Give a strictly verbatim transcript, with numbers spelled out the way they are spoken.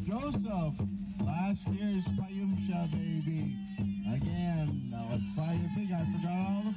Joseph, last year's Payumsha baby. Again, now let's buy your thing. I forgot all